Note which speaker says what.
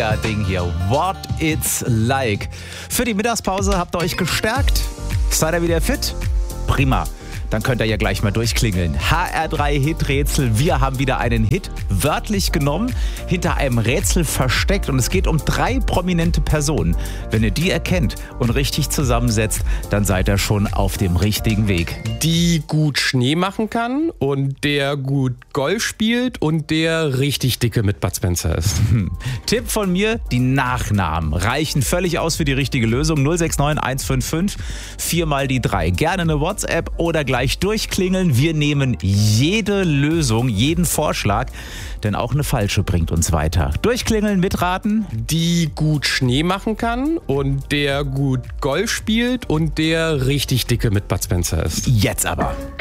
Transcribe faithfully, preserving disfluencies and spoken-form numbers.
Speaker 1: euer Ding hier. What It's Like. Für die Mittagspause habt ihr euch gestärkt? Seid ihr wieder fit? Prima. Dann könnt ihr ja gleich mal durchklingeln. H R drei Hit-Rätsel. Wir haben wieder einen Hit wörtlich genommen, hinter einem Rätsel versteckt. Und es geht um drei prominente Personen. Wenn ihr die erkennt und richtig zusammensetzt, dann seid ihr schon auf dem richtigen Weg.
Speaker 2: Die gut Schnee machen kann und der gut Golf spielt und der richtig dicke mit Bud Spencer ist.
Speaker 1: Hm. Tipp von mir, die Nachnamen reichen völlig aus für die richtige Lösung. null sechs neun eins fünf fünf vier mal die drei. Gerne eine WhatsApp oder gleich durchklingeln. Wir nehmen jede Lösung, jeden Vorschlag, denn auch eine falsche bringt uns weiter. Durchklingeln, mitraten.
Speaker 2: Die gut Schnee machen kann und der gut Golf spielt und der richtig dicke mit Bud Spencer ist.
Speaker 1: Jetzt aber.